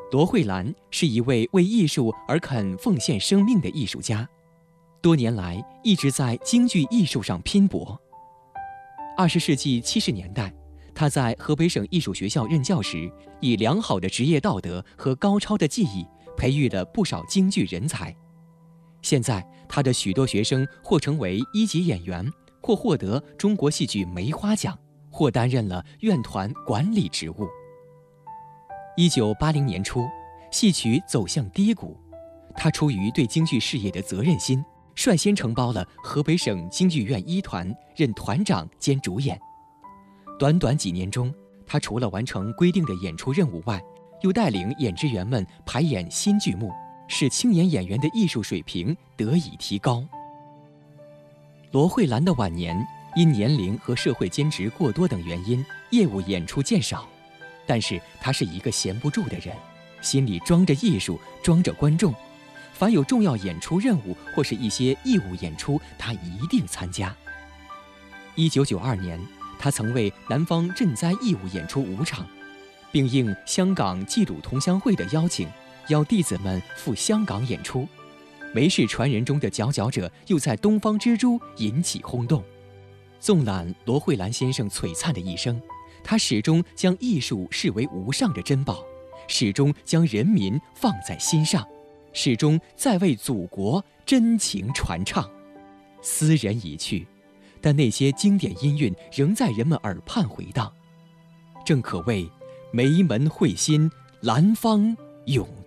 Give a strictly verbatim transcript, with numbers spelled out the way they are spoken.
罗慧兰是一位为艺术而肯奉献生命的艺术家，多年来一直在京剧艺术上拼搏。二十世纪七十年代，他在河北省艺术学校任教时，以良好的职业道德和高超的技艺，培育了不少京剧人才。现在，他的许多学生或成为一级演员，或获得中国戏剧梅花奖，或担任了院团管理职务。一九八零年初，戏曲走向低谷，他出于对京剧事业的责任心，率先承包了河北省京剧院一团，任团长兼主演。短短几年中，他除了完成规定的演出任务外，又带领演职员们排演新剧目，使青年演员的艺术水平得以提高。罗慧兰的晚年因年龄和社会兼职过多等原因，业务演出渐少，但是他是一个闲不住的人，心里装着艺术，装着观众。凡有重要演出任务或是一些义务演出，他一定参加。一九九二年，他曾为南方赈灾义务演出五场，并应香港冀鲁同乡会的邀请，邀弟子们赴香港演出。梅氏传人中的佼佼者又在东方之珠引起轰动。纵览罗慧兰先生璀璨的一生，他始终将艺术视为无上的珍宝，始终将人民放在心上，始终在为祖国真情传唱。斯人已去，但那些经典音韵仍在人们耳畔回荡，正可谓梅门会心，兰芳永